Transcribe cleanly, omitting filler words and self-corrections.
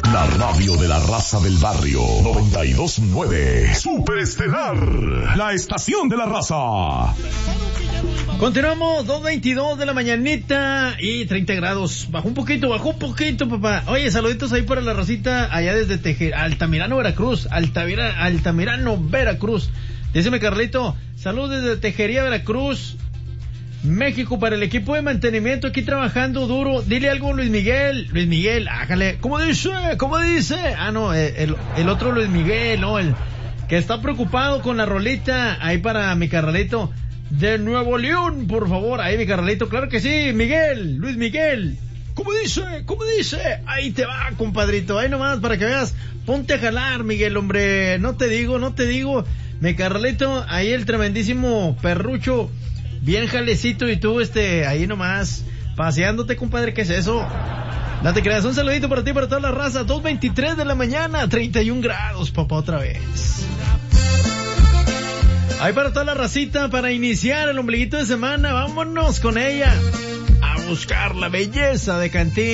La radio de la raza del barrio. 92.9. Superestelar. La estación de la raza. Continuamos, 2:22 de la mañanita y 30 grados. Bajó un poquito, papá. Oye, saluditos ahí para la racita allá desde Altamirano, Veracruz. Altamirano, Veracruz. Díceme, Carlito, saludos desde Tejería, Veracruz, México, para el equipo de mantenimiento aquí trabajando duro. Dile algo, Luis Miguel, hágale. ¿Cómo dice? Ah, no, el otro Luis Miguel, ¿no? El que está preocupado con la rolita. Ahí para mi carnalito de Nuevo León, por favor. Ahí, mi carnalito, claro que sí, Luis Miguel. ¿Cómo dice? Ahí te va, compadrito. Ahí nomás, para que veas. Ponte a jalar, Miguel, hombre. No te digo. Mi carnalito, ahí el tremendísimo perrucho. Bien jalecito, y tú, ahí nomás, paseándote, compadre, ¿qué es eso? No te creas, un saludito para ti, para toda la raza. 2:23 de la mañana, 31 grados, papá, otra vez. Ahí para toda la racita, para iniciar el ombliguito de semana, vámonos con ella a buscar la belleza de Cantín.